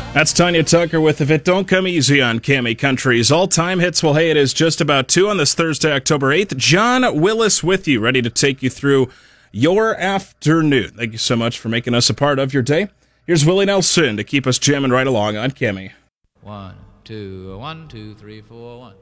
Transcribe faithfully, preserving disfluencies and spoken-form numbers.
That's Tanya Tucker with If It Don't Come Easy on Cammy Country's all-time hits. Well, hey, it is just about two on this Thursday, October eighth. John Willis with you, ready to take you through your afternoon. Thank you so much for making us a part of your day. Here's Willie Nelson to keep us jamming right along on Cammy. One, two, one, two, three, four, one.